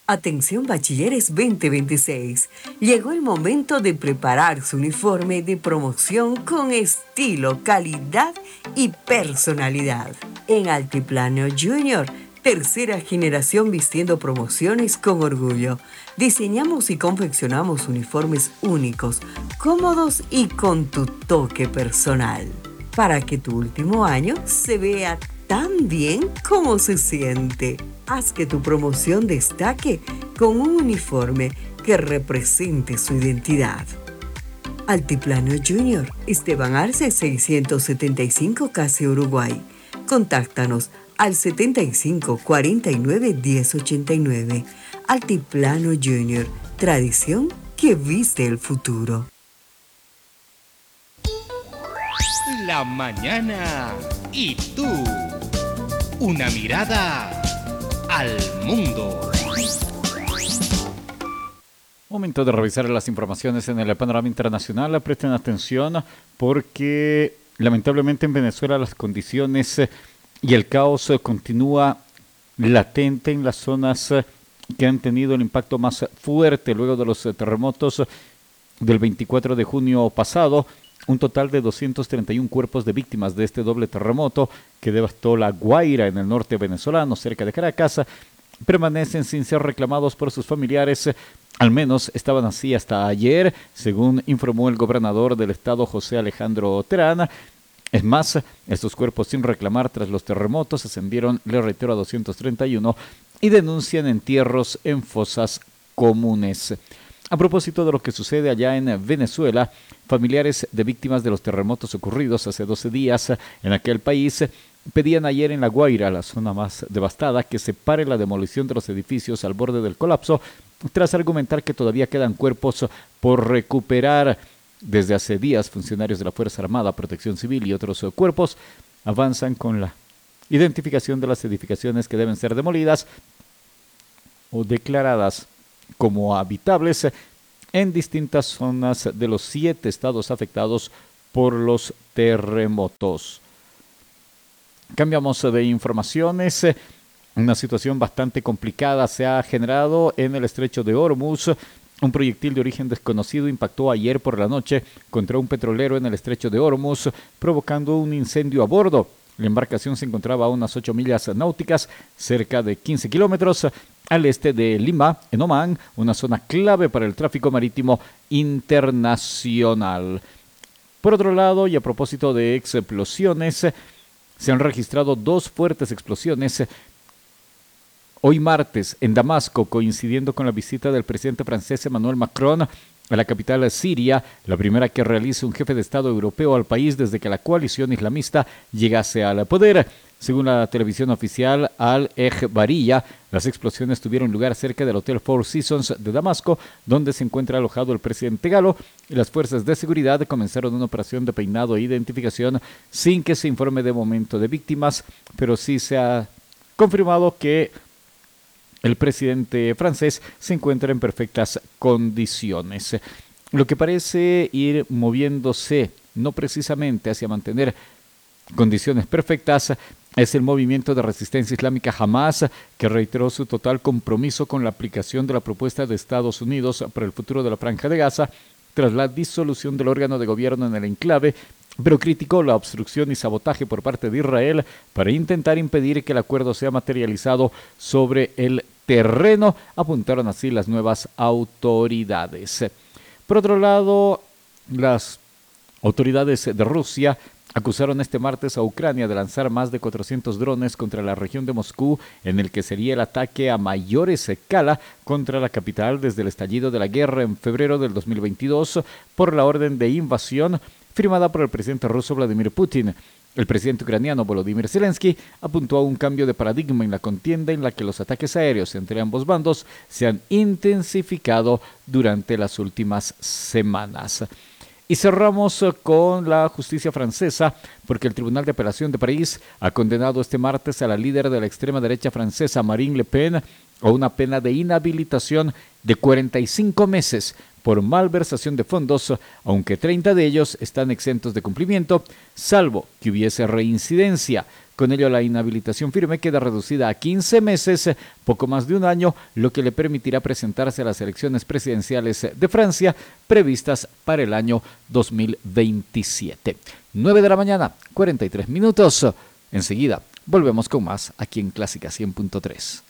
Atención bachilleres 2026. Llegó el momento de preparar su uniforme de promoción con estilo, calidad y personalidad. En Altiplano Junior, tercera generación vistiendo promociones con orgullo. Diseñamos y confeccionamos uniformes únicos, cómodos y con tu toque personal, para que tu último año se vea tan bien como se siente. Haz que tu promoción destaque con un uniforme que represente su identidad. Altiplano Junior, Esteban Arce 675 Casi Uruguay. Contáctanos al 75 49 10 89. Altiplano Junior, tradición que viste el futuro. La mañana y tú. Una mirada al mundo. Momento de revisar las informaciones en el panorama internacional. Presten atención porque lamentablemente en Venezuela las condiciones y el caos continúa latente en las zonas que han tenido el impacto más fuerte luego de los terremotos del 24 de junio pasado. Un total de 231 cuerpos de víctimas de este doble terremoto que devastó La Guaira en el norte venezolano, cerca de Caracas, permanecen sin ser reclamados por sus familiares. Al menos estaban así hasta ayer, según informó el gobernador del estado, José Alejandro Terán. Es más, estos cuerpos sin reclamar tras los terremotos ascendieron, le reitero, a 231 y denuncian entierros en fosas comunes. A propósito de lo que sucede allá en Venezuela, familiares de víctimas de los terremotos ocurridos hace 12 días en aquel país pedían ayer en La Guaira, la zona más devastada, que se pare la demolición de los edificios al borde del colapso, tras argumentar que todavía quedan cuerpos por recuperar. Desde hace días, funcionarios de la Fuerza Armada, Protección Civil y otros cuerpos avanzan con la identificación de las edificaciones que deben ser demolidas o declaradas como habitables en distintas zonas de los 7 estados afectados por los terremotos. Cambiamos de informaciones. Una situación bastante complicada se ha generado en el estrecho de Hormuz. Un proyectil de origen desconocido impactó ayer por la noche contra un petrolero en el estrecho de Hormuz, provocando un incendio a bordo. La embarcación se encontraba a unas 8 millas náuticas, cerca de 15 kilómetros al este de Lima, en Omán, una zona clave para el tráfico marítimo internacional. Por otro lado, y a propósito de explosiones, se han registrado 2 fuertes explosiones hoy martes en Damasco, coincidiendo con la visita del presidente francés Emmanuel Macron a la capital siria, la primera que realice un jefe de Estado europeo al país desde que la coalición islamista llegase al poder. Según la televisión oficial Al-Ejbariya, las explosiones tuvieron lugar cerca del Hotel Four Seasons de Damasco, donde se encuentra alojado el presidente galo, y las fuerzas de seguridad comenzaron una operación de peinado e identificación sin que se informe de momento de víctimas, pero sí se ha confirmado que el presidente francés se encuentra en perfectas condiciones. Lo que parece ir moviéndose, no precisamente hacia mantener condiciones perfectas, es el movimiento de resistencia islámica Hamas, que reiteró su total compromiso con la aplicación de la propuesta de Estados Unidos para el futuro de la Franja de Gaza tras la disolución del órgano de gobierno en el enclave, pero criticó la obstrucción y sabotaje por parte de Israel para intentar impedir que el acuerdo sea materializado sobre el terreno, apuntaron así las nuevas autoridades. Por otro lado, las autoridades de Rusia acusaron este martes a Ucrania de lanzar más de 400 drones contra la región de Moscú, en el que sería el ataque a mayor escala contra la capital desde el estallido de la guerra en febrero del 2022 por la orden de invasión firmada por el presidente ruso Vladimir Putin. El presidente ucraniano Volodymyr Zelensky apuntó a un cambio de paradigma en la contienda en la que los ataques aéreos entre ambos bandos se han intensificado durante las últimas semanas. Y cerramos con la justicia francesa, porque el Tribunal de Apelación de París ha condenado este martes a la líder de la extrema derecha francesa, Marine Le Pen, a una pena de inhabilitación de 45 meses por malversación de fondos, aunque 30 de ellos están exentos de cumplimiento, salvo que hubiese reincidencia. Con ello, la inhabilitación firme queda reducida a 15 meses, poco más de un año, lo que le permitirá presentarse a las elecciones presidenciales de Francia previstas para el año 2027. 9 de la mañana, 43 minutos. Enseguida, volvemos con más aquí en Clásica 100.3.